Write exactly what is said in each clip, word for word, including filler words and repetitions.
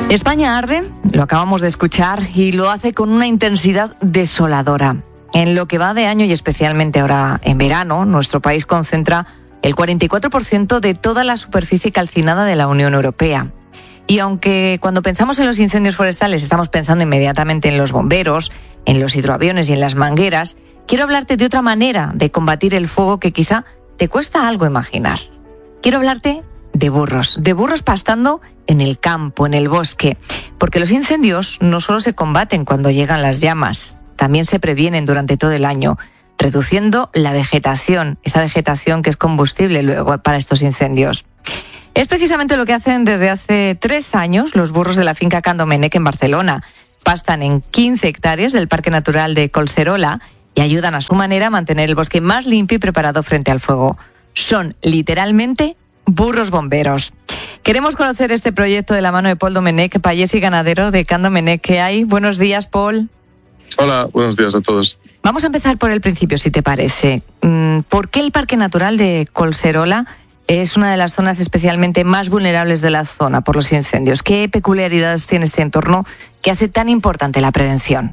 España arde, lo acabamos de escuchar, y lo hace con una intensidad desoladora. En lo que va de año y especialmente ahora en verano, nuestro país concentra el cuarenta y cuatro por ciento de toda la superficie calcinada de la Unión Europea. Y aunque cuando pensamos en los incendios forestales estamos pensando inmediatamente en los bomberos, en los hidroaviones y en las mangueras, quiero hablarte de otra manera de combatir el fuego que quizá te cuesta algo imaginar. Quiero hablarte de burros, de burros pastando en el campo, en el bosque, porque los incendios no solo se combaten cuando llegan las llamas, también se previenen durante todo el año, reduciendo la vegetación, esa vegetación que es combustible luego para estos incendios. Es precisamente lo que hacen desde hace tres años los burros de la finca Can Domènec en Barcelona. Pastan en quince hectáreas del Parque Natural de Collserola y ayudan a su manera a mantener el bosque más limpio y preparado frente al fuego. Son literalmente burros bomberos. Queremos conocer este proyecto de la mano de Paul Domènec, payés y ganadero de Can Domènec. ¿Qué hay? Buenos días, Paul. Hola, buenos días a todos. Vamos a empezar por el principio, si te parece. ¿Por qué el Parque Natural de Collserola es una de las zonas especialmente más vulnerables de la zona por los incendios? ¿Qué peculiaridades tiene este entorno que hace tan importante la prevención?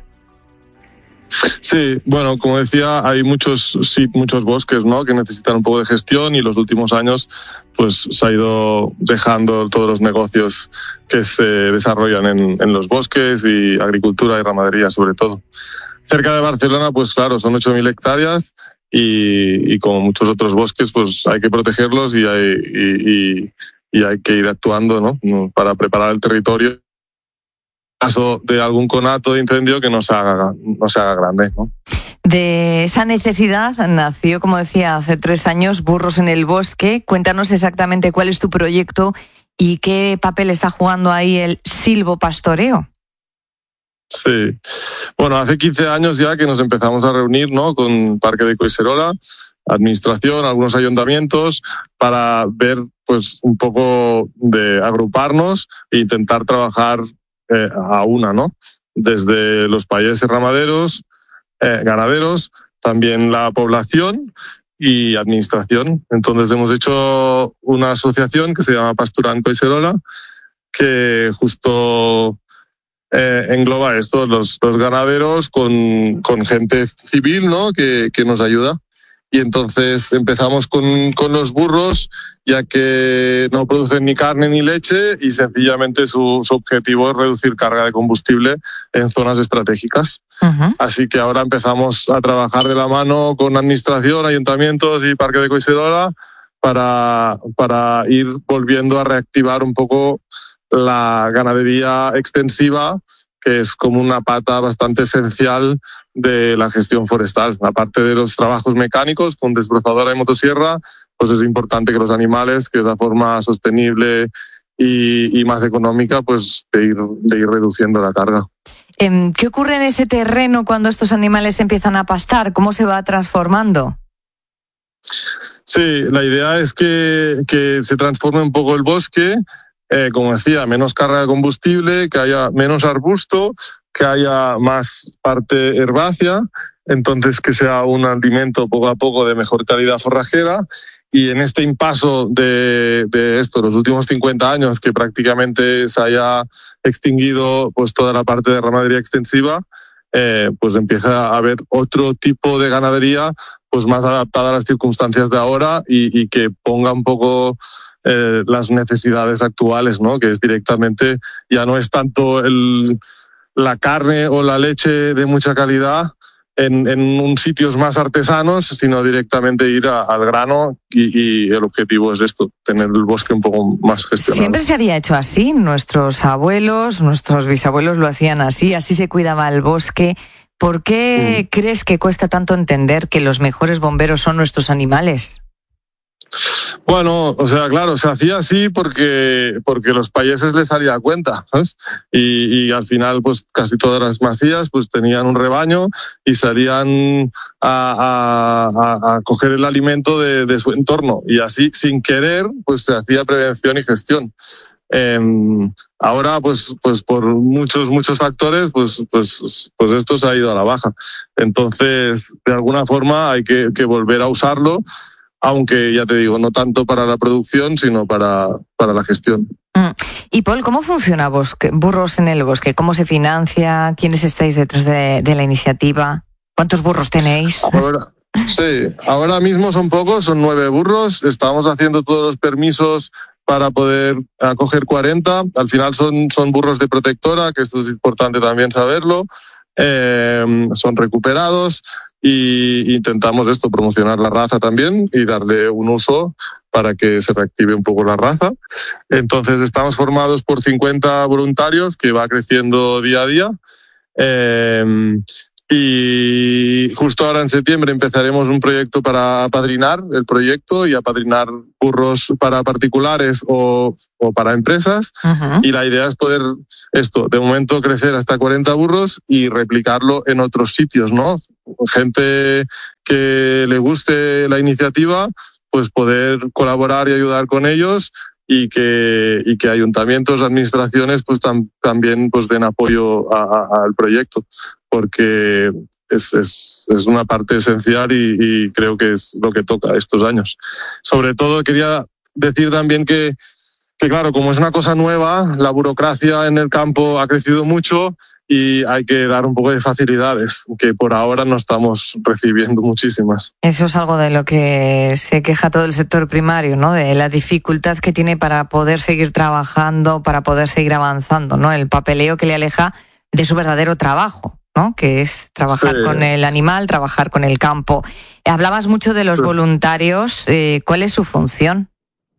Sí, bueno, como decía, hay muchos sí, muchos bosques, ¿no?, que necesitan un poco de gestión, y los últimos años pues se ha ido dejando todos los negocios que se desarrollan en, en los bosques, y agricultura y ramadería sobre todo. Cerca de Barcelona, pues claro, son ocho mil hectáreas y, y como muchos otros bosques, pues hay que protegerlos y hay, y, y, y hay que ir actuando, ¿no?, para preparar el territorio caso de algún conato de incendio que no se haga, no se haga grande, ¿no? De esa necesidad nació, como decía, hace tres años, Burros en el Bosque. Cuéntanos exactamente cuál es tu proyecto y qué papel está jugando ahí el silvopastoreo. Sí, bueno, hace quince años ya que nos empezamos a reunir, ¿no?, con Parque de Collserola, administración, algunos ayuntamientos, para ver, pues, un poco de agruparnos e intentar trabajar Eh, a una, ¿no? Desde los payeses ramaderos, eh, ganaderos, también la población y administración. Entonces hemos hecho una asociación que se llama Pasturan Collserola, que justo eh, engloba esto, los, los ganaderos con, con gente civil, ¿no?, que, que nos ayuda. Y entonces empezamos con, con los burros, ya que no producen ni carne ni leche, y sencillamente su, su objetivo es reducir carga de combustible en zonas estratégicas. Uh-huh. Así que ahora empezamos a trabajar de la mano con administración, ayuntamientos y Parque de Collserola para, para ir volviendo a reactivar un poco la ganadería extensiva, que es como una pata bastante esencial de la gestión forestal. Aparte de los trabajos mecánicos con desbrozadora y motosierra, pues es importante que los animales, que es la forma sostenible y, y más económica, pues de ir, de ir reduciendo la carga. ¿Qué ocurre en ese terreno cuando estos animales empiezan a pastar? ¿Cómo se va transformando? Sí, la idea es que, que se transforme un poco el bosque. Eh, como decía, menos carga de combustible, que haya menos arbusto, que haya más parte herbácea, entonces que sea un alimento poco a poco de mejor calidad forrajera. Y en este impaso de, de esto, los últimos cincuenta años, que prácticamente se haya extinguido pues toda la parte de ramadería extensiva, eh, pues empieza a haber otro tipo de ganadería pues más adaptada a las circunstancias de ahora y, y que ponga un poco Eh, las necesidades actuales, ¿no?, que es directamente, ya no es tanto el, la carne o la leche de mucha calidad en, en un sitios más artesanos, sino directamente ir a, al grano y, y el objetivo es esto, tener el bosque un poco más gestionado. Siempre se había hecho así, nuestros abuelos, nuestros bisabuelos lo hacían así, así se cuidaba el bosque. ¿Por qué mm. crees que cuesta tanto entender que los mejores bomberos son nuestros animales? Bueno, o sea, claro, se hacía así porque porque los payeses les salía a cuenta, ¿sabes? Y, y al final, pues casi todas las masías pues tenían un rebaño y salían a, a, a coger el alimento de, de su entorno. Y así, sin querer, pues se hacía prevención y gestión. Eh, ahora, pues, pues por muchos, muchos factores, pues, pues, pues esto se ha ido a la baja. Entonces, de alguna forma hay que, que volver a usarlo, aunque ya te digo, no tanto para la producción, sino para, para la gestión. Mm. Y Paul, ¿cómo funciona Bosque, Burros en el Bosque? ¿Cómo se financia? ¿Quiénes estáis detrás de, de la iniciativa? ¿Cuántos burros tenéis? Ahora, sí, ahora mismo son pocos, son nueve burros. Estamos haciendo todos los permisos para poder acoger cuarenta. Al final son, son burros de protectora, que esto es importante también saberlo. Eh, son recuperados y intentamos esto, promocionar la raza también y darle un uso para que se reactive un poco la raza. Entonces estamos formados por cincuenta voluntarios, que va creciendo día a día. Eh, Y justo ahora en septiembre empezaremos un proyecto para apadrinar el proyecto y apadrinar burros para particulares o, o para empresas. Uh-huh. Y la idea es poder esto, de momento crecer hasta cuarenta burros y replicarlo en otros sitios, ¿no? Gente que le guste la iniciativa, pues poder colaborar y ayudar con ellos. Y que, y que ayuntamientos, administraciones, pues tam, también pues den apoyo a, a, al proyecto, porque es, es, es una parte esencial y, y creo que es lo que toca estos años. Sobre todo quería decir también que, que claro, como es una cosa nueva, la burocracia en el campo ha crecido mucho y hay que dar un poco de facilidades, que por ahora no estamos recibiendo muchísimas. Eso es algo de lo que se queja todo el sector primario, ¿no? De la dificultad que tiene para poder seguir trabajando, para poder seguir avanzando, ¿no? El papeleo que le aleja de su verdadero trabajo, ¿no? Que es trabajar sí. con el animal, trabajar con el campo. Hablabas mucho de los sí. voluntarios. Eh, ¿Cuál es su función?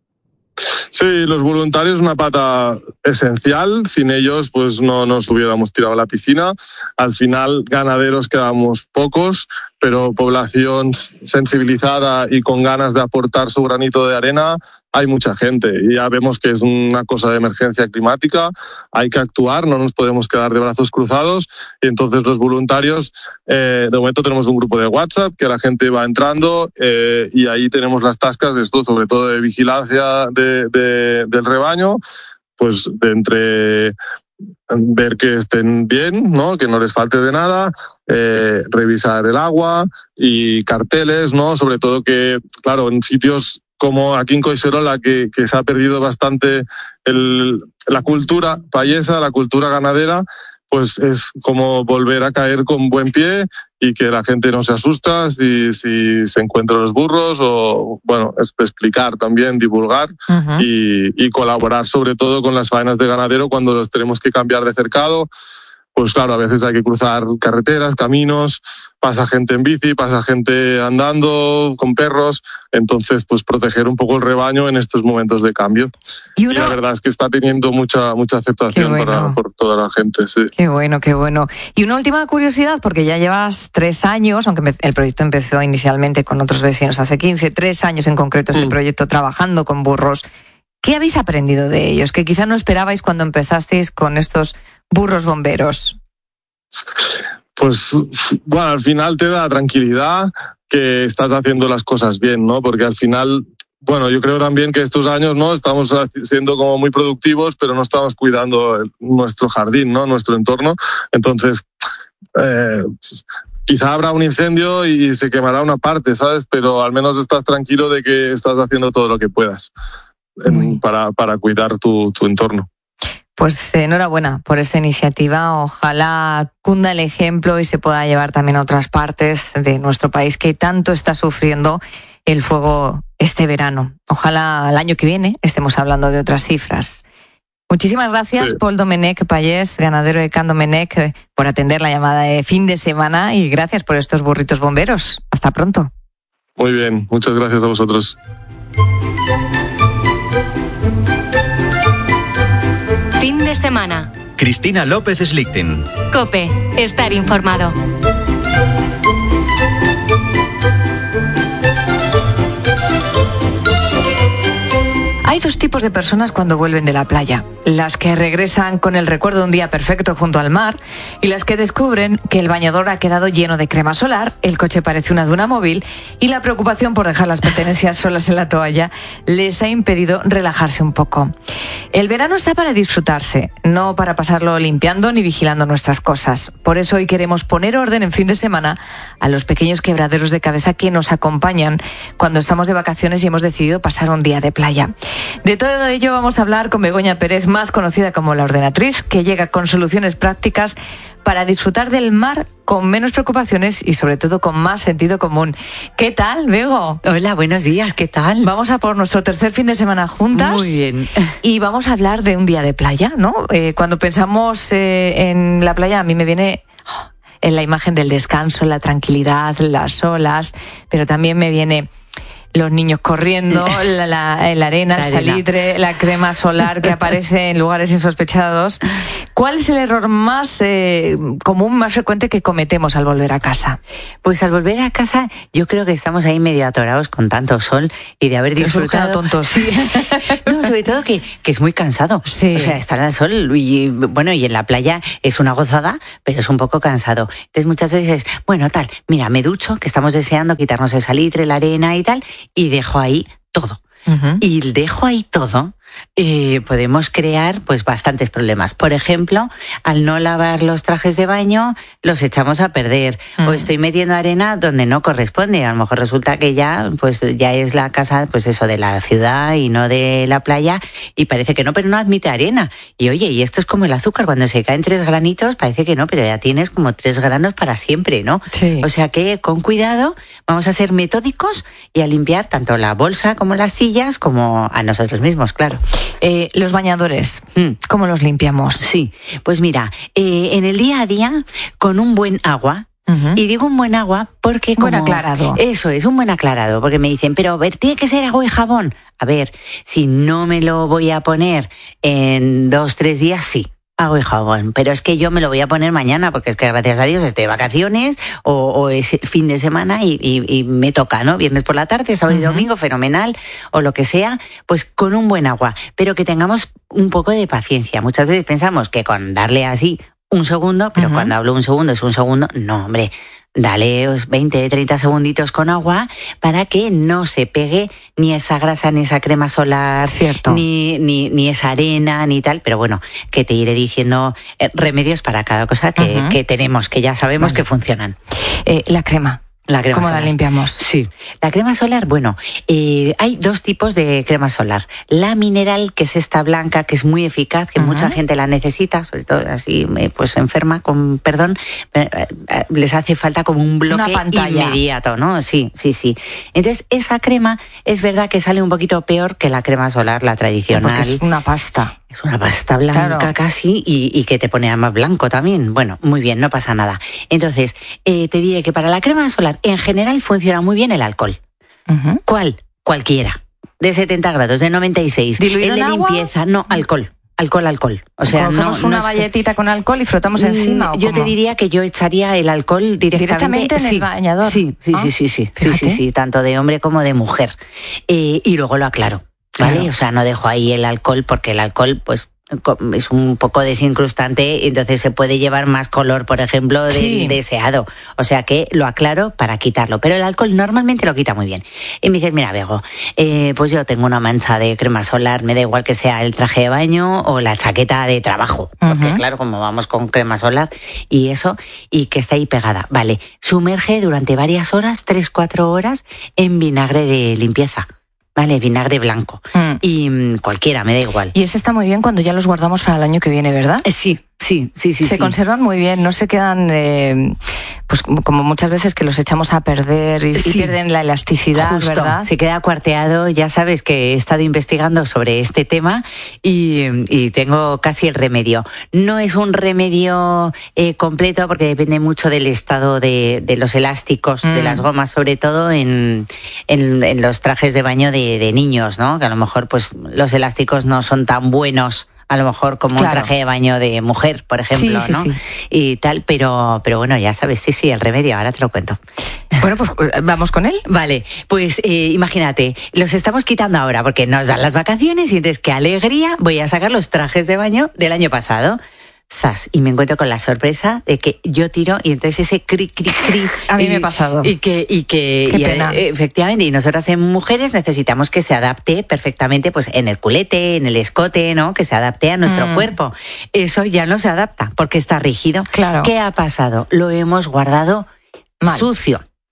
Sí, los voluntarios una pata esencial. Sin ellos, pues no nos hubiéramos tirado a la piscina. Al final, ganaderos quedamos pocos, pero población sensibilizada y con ganas de aportar su granito de arena, hay mucha gente. Y ya vemos que es una cosa de emergencia climática, hay que actuar, no nos podemos quedar de brazos cruzados. Y entonces los voluntarios, eh, de momento tenemos un grupo de WhatsApp que la gente va entrando eh, y ahí tenemos las tascas de esto, sobre todo de vigilancia de, de, del rebaño, pues de entre ver que estén bien, ¿no? Que no les falte de nada, eh, revisar el agua y carteles, ¿no? Sobre todo que, claro, en sitios como aquí en Collserola, que, que se ha perdido bastante el, la cultura payesa, la cultura ganadera, pues es como volver a caer con buen pie y que la gente no se asusta si, si se encuentran los burros o, bueno, es explicar también, divulgar uh-huh. y, y colaborar sobre todo con las faenas de ganadero cuando los tenemos que cambiar de cercado. Pues claro, a veces hay que cruzar carreteras, caminos, pasa gente en bici, pasa gente andando con perros, entonces pues proteger un poco el rebaño en estos momentos de cambio. Y, uno... y la verdad es que está teniendo mucha mucha aceptación bueno. para, por toda la gente. Sí. Qué bueno, qué bueno. Y una última curiosidad, porque ya llevas tres años, aunque el proyecto empezó inicialmente con otros vecinos hace quince, tres años en concreto este mm. proyecto trabajando con burros. ¿Qué habéis aprendido de ellos? Que quizá no esperabais cuando empezasteis con estos burros bomberos. Pues, bueno, al final te da tranquilidad que estás haciendo las cosas bien, ¿no? Porque al final, bueno, yo creo también que estos años, ¿no? Estamos siendo como muy productivos, pero no estamos cuidando el, nuestro jardín, ¿no? Nuestro entorno. Entonces, eh, quizá habrá un incendio y se quemará una parte, ¿sabes? Pero al menos estás tranquilo de que estás haciendo todo lo que puedas en, para, para cuidar tu, tu entorno. Pues enhorabuena por esta iniciativa. Ojalá cunda el ejemplo y se pueda llevar también a otras partes de nuestro país que tanto está sufriendo el fuego este verano. Ojalá el año que viene estemos hablando de otras cifras. Muchísimas gracias, sí. Paul Domenech Pallés, ganadero de Can Domenech, por atender la llamada de fin de semana y gracias por estos burritos bomberos. Hasta pronto. Muy bien, muchas gracias a vosotros. Fin de semana. Cristina López Slichting. COPE. Estar informado. Hay dos tipos de personas cuando vuelven de la playa. Las que regresan con el recuerdo de un día perfecto junto al mar y las que descubren que el bañador ha quedado lleno de crema solar, el coche parece una duna móvil y la preocupación por dejar las pertenencias solas en la toalla les ha impedido relajarse un poco. El verano está para disfrutarse, no para pasarlo limpiando ni vigilando nuestras cosas. Por eso hoy queremos poner orden en fin de semana a los pequeños quebraderos de cabeza que nos acompañan cuando estamos de vacaciones y hemos decidido pasar un día de playa. De todo ello vamos a hablar con Begoña Pérez, más conocida como La Ordenatriz, que llega con soluciones prácticas para disfrutar del mar con menos preocupaciones y sobre todo con más sentido común. ¿Qué tal, Bego? Hola, buenos días, ¿qué tal? Vamos a por nuestro tercer fin de semana juntas. Muy bien. Y vamos a hablar de un día de playa, ¿no? Eh, cuando pensamos eh, en la playa, a mí me viene oh, en la imagen del descanso, la tranquilidad, las olas, pero también me viene los niños corriendo, la, la, la arena, el salitre, la crema solar que aparece en lugares insospechados. ¿Cuál es el error más eh, común, más frecuente que cometemos al volver a casa? Pues al volver a casa yo creo que estamos ahí medio atorados con tanto sol y de haber disfrutado. tontos. Sí. No, sobre todo que, que es muy cansado. Sí. O sea, estar al sol y bueno, y en la playa es una gozada, pero es un poco cansado. Entonces muchas veces, bueno, tal, mira, me ducho, que estamos deseando quitarnos el salitre, la arena y tal, y dejo ahí todo. Uh-huh. Y dejo ahí todo, eh, podemos crear pues bastantes problemas. Por ejemplo, al no lavar los trajes de baño, los echamos a perder. Uh-huh. O estoy metiendo arena donde no corresponde. A lo mejor resulta que ya, pues ya es la casa, pues eso, de la ciudad y no de la playa, y parece que no, pero no admite arena. Y oye, y esto es como el azúcar, cuando se caen tres granitos, parece que no, pero ya tienes como tres granos para siempre, ¿no? Sí. O sea que con cuidado vamos a ser metódicos y a limpiar tanto la bolsa como las sillas, como a nosotros mismos, claro. Eh, los bañadores, mm. ¿cómo los limpiamos? Sí, pues mira, eh, en el día a día, con un buen agua. Uh-huh. Y digo un buen agua porque como... Buen aclarado. Eso es, un buen aclarado, porque me dicen, pero a ver, tiene que ser agua y jabón. A ver, si no me lo voy a poner en dos, tres días, sí. Agua y jabón, pero es que yo me lo voy a poner mañana porque es que gracias a Dios estoy de vacaciones o, o es fin de semana y, y, y me toca, ¿no? Viernes por la tarde, sábado uh-huh. y domingo, fenomenal, o lo que sea, pues con un buen agua, pero que tengamos un poco de paciencia. Muchas veces pensamos que con darle así un segundo, pero uh-huh. cuando hablo un segundo es un segundo, no, hombre, dale veinte, treinta segunditos con agua para que no se pegue ni esa grasa, ni esa crema solar, Cierto. Ni, ni, ni esa arena, ni tal. Pero bueno, que te iré diciendo eh, remedios para cada cosa que, uh-huh. que tenemos, que ya sabemos vale. que funcionan. Eh, la crema. La crema ¿Cómo solar. la limpiamos? Sí. La crema solar, bueno, eh, hay dos tipos de crema solar. La mineral, que es esta blanca, que es muy eficaz, que uh-huh. mucha gente la necesita, sobre todo así, pues enferma, con perdón, eh, eh, les hace falta como un bloque inmediato, ¿no? Sí, sí, sí. Entonces, esa crema es verdad que sale un poquito peor que la crema solar, la tradicional. Porque es una pasta. Es una pasta blanca claro. casi y, y que te pone más blanco también. Bueno, muy bien, no pasa nada. Entonces, eh, te diré que para la crema solar en general funciona muy bien el alcohol. Uh-huh. ¿Cuál? Cualquiera. De setenta grados, de noventa y seis. ¿Diluido el de en agua? limpieza, no, alcohol. Alcohol, alcohol. O sea, cogemos no, una no es... valletita con alcohol y frotamos encima. ¿o Yo cómo? te diría que yo echaría el alcohol directamente, directamente en sí, el bañador. Sí, sí, ¿Ah? sí, sí, sí, sí, sí, sí, tanto de hombre como de mujer. Eh, y luego lo aclaro, ¿vale? Claro. O sea, no dejo ahí el alcohol porque el alcohol, pues, es un poco desincrustante, entonces se puede llevar más color, por ejemplo, del sí. deseado. O sea que lo aclaro para quitarlo. Pero el alcohol normalmente lo quita muy bien. Y me dices, mira, Bego, eh, pues yo tengo una mancha de crema solar, me da igual que sea el traje de baño o la chaqueta de trabajo. Uh-huh. Porque claro, como vamos con crema solar y eso, y que está ahí pegada. Vale, sumerge durante varias horas, tres, cuatro horas, en vinagre de limpieza. Vale, vinagre blanco. Mm. Y mmm, cualquiera, me da igual. Y ese está muy bien cuando ya los guardamos para el año que viene, ¿verdad? Eh, sí, sí, sí, sí. Se sí. conservan muy bien, no se quedan, eh, pues como muchas veces que los echamos a perder y, sí. y pierden la elasticidad, Justo. ¿verdad? Se queda cuarteado. Ya sabes que he estado investigando sobre este tema y, y tengo casi el remedio. No es un remedio eh, completo porque depende mucho del estado de, de los elásticos, mm. de las gomas, sobre todo en, en, en los trajes de baño de, de niños, ¿no? Que a lo mejor pues los elásticos no son tan buenos a lo mejor como claro. un traje de baño de mujer, por ejemplo, sí, sí, ¿no? Sí. Y tal, pero, pero bueno, ya sabes, sí, sí, el remedio, ahora te lo cuento. Bueno, pues vamos con él. Vale, pues eh, imagínate, los estamos quitando ahora porque nos dan las vacaciones y entonces qué alegría, voy a sacar los trajes de baño del año pasado. Zas, y me encuentro con la sorpresa de que yo tiro y entonces ese cri, cri, cri. A mí y, me ha pasado. Y que, y que Qué y, pena. efectivamente, y nosotras en mujeres necesitamos que se adapte perfectamente pues en el culete, en el escote, ¿no? Que se adapte a nuestro mm. cuerpo. Eso ya no se adapta porque está rígido. Claro. ¿Qué ha pasado? Lo hemos guardado Mal. Sucio.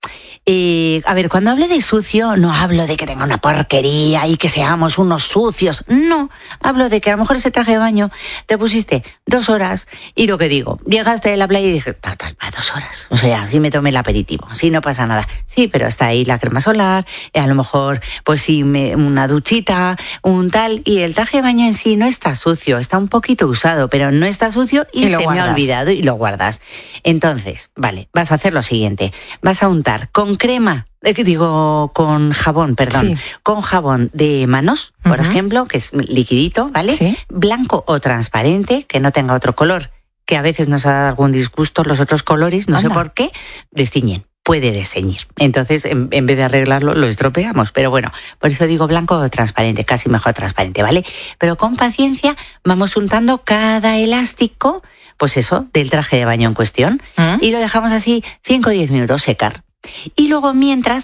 Eh, a ver, cuando hablo de sucio, no hablo de que tenga una porquería y que seamos unos sucios. No, hablo de que a lo mejor ese traje de baño te pusiste dos horas y lo que digo, llegaste de la playa y dije, total, para dos horas. O sea, sí me tomé el aperitivo, sí, no pasa nada. Sí, pero está ahí la crema solar, eh, a lo mejor, pues sí, me, una duchita, un tal, y el traje de baño en sí no está sucio, está un poquito usado, pero no está sucio y, y se me ha olvidado y lo guardas. Entonces, vale, vas a hacer lo siguiente, vas a untar con crema, eh, digo, con jabón, perdón, sí. con jabón de manos, por uh-huh. ejemplo, que es liquidito, ¿vale? Sí. Blanco o transparente, que no tenga otro color, que a veces nos ha dado algún disgusto los otros colores, no Anda. sé por qué, destiñen. Puede desteñir. Entonces, en, en vez de arreglarlo, lo estropeamos. Pero bueno, por eso digo blanco o transparente, casi mejor transparente, ¿vale? Pero con paciencia vamos untando cada elástico, pues eso, del traje de baño en cuestión, ¿Mm? y lo dejamos así cinco o diez minutos secar. Y luego, mientras,